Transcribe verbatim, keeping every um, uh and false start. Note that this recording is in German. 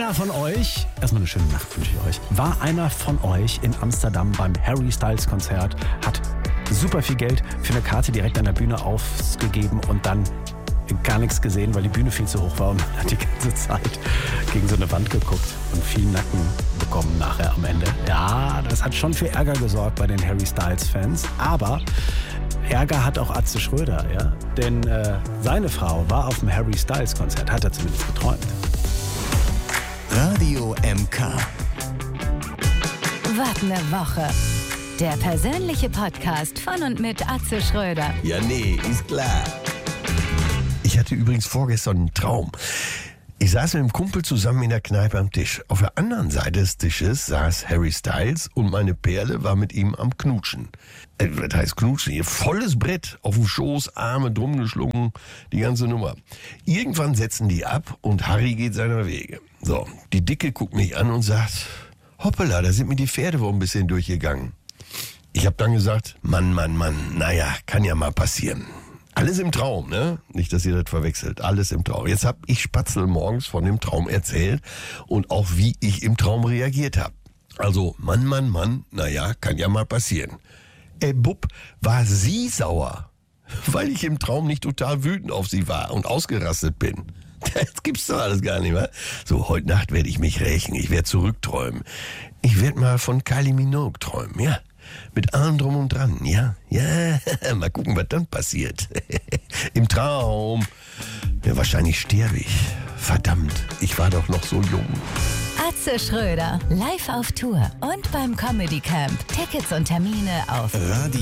einer von euch, erstmal eine schöne Nacht wünsche ich euch, war einer von euch in Amsterdam beim Harry Styles Konzert, hat super viel Geld für eine Karte direkt an der Bühne ausgegeben und dann gar nichts gesehen, weil die Bühne viel zu hoch war und man hat die ganze Zeit gegen so eine Wand geguckt und viel Nacken bekommen nachher am Ende. Ja, das hat schon für Ärger gesorgt bei den Harry Styles Fans, aber Ärger hat auch Atze Schröder, ja, denn äh, seine Frau war auf dem Harry Styles Konzert, hat er zumindest geträumt. Radio M K. Was ne Woche. Der persönliche Podcast von und mit Atze Schröder. Ja, nee, ist klar. Ich hatte übrigens vorgestern einen Traum. Ich saß mit einem Kumpel zusammen in der Kneipe am Tisch. Auf der anderen Seite des Tisches saß Harry Styles und meine Perle war mit ihm am Knutschen. Äh, das heißt Knutschen, hier volles Brett, auf dem Schoß, Arme drum geschlungen, die ganze Nummer. Irgendwann setzen die ab und Harry geht seiner Wege. So, die Dicke guckt mich an und sagt, hoppala, da sind mir die Pferde wohl ein bisschen durchgegangen. Ich habe dann gesagt, Mann, Mann, Mann, naja, kann ja mal passieren. Alles im Traum, ne? Nicht, dass ihr das verwechselt. Alles im Traum. Jetzt habe ich Spatzel morgens von dem Traum erzählt und auch wie ich im Traum reagiert habe. Also, Mann, Mann, Mann, naja, kann ja mal passieren. Ey, Bub, war sie sauer, weil ich im Traum nicht total wütend auf sie war und ausgerastet bin. Das gibt's doch alles gar nicht mehr. So, heute Nacht werde ich mich rächen. Ich werde zurückträumen. Ich werde mal von Kylie Minogue träumen, ja? Mit allem drum und dran, ja? Ja, mal gucken, was dann passiert. Im Traum. Ja, wahrscheinlich sterbe ich. Verdammt, ich war doch noch so jung. Atze Schröder, live auf Tour und beim Comedy Camp. Tickets und Termine auf Radio